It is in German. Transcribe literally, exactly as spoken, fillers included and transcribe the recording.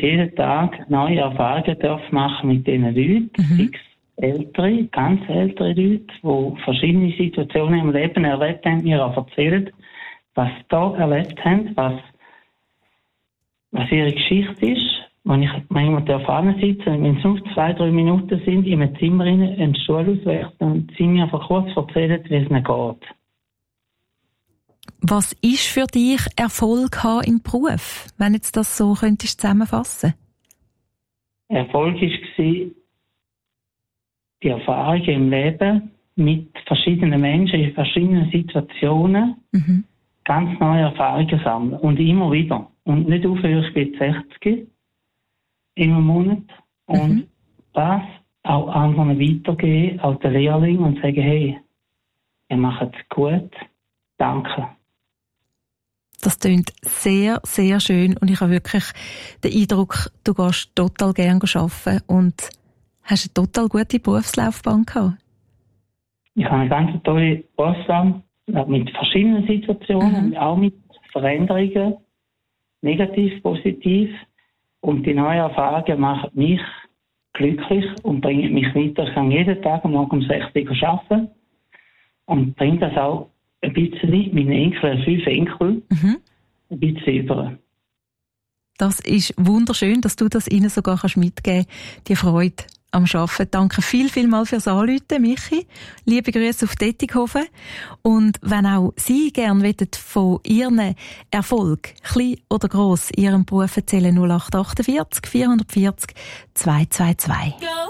jeden Tag neue Erfahrungen darf machen mit diesen Leuten, Mhm. sechs ältere, ganz ältere Leute, die verschiedene Situationen im Leben erlebt haben, mir auch erzählen, was sie da erlebt haben, was, was ihre Geschichte ist. Wenn ich manchmal da vorne sitze, wenn es nur zwei, drei Minuten sind, in einem Zimmer rein, einen Stuhl auswechseln und sie mir einfach kurz erzählen, wie es ihnen geht. Was ist für dich Erfolg haben im Beruf, wenn jetzt das so könntest zusammenfassen? Erfolg war die Erfahrungen im Leben mit verschiedenen Menschen in verschiedenen Situationen, Mhm. ganz neue Erfahrungen sammeln. Und immer wieder. Und nicht aufhören, ich bin sechzig im Monat. Und Mhm. das auch anderen weitergeben, auch den Lehrlingen, und sagen, hey, ihr macht es gut. Danke. Das klingt sehr, sehr schön und ich habe wirklich den Eindruck, du gehst total gerne arbeiten und hast eine total gute Berufslaufbahn gehabt. Ich habe eine ganz tolle Berufslaufbahn mit verschiedenen Situationen, Mhm. auch mit Veränderungen, negativ, positiv. Und die neuen Erfahrungen machen mich glücklich und bringen mich weiter. Ich kann jeden Tag um morgen um sechs Uhr arbeiten und bringe das auch ein bisschen meinen Enkeln, fünf Enkel, Mhm. ein bisschen über. Das ist wunderschön, dass du das ihnen sogar kannst mitgeben kannst, die Freude am Arbeiten. Danke viel, viel mal fürs Anrufen, Michi. Liebe Grüße auf Dettighofen. Und wenn auch Sie gerne von Ihren Erfolg, klein oder gross, in Ihrem Beruf erzählen, null acht acht acht, vier vier vierzig, zwei zwei zwei.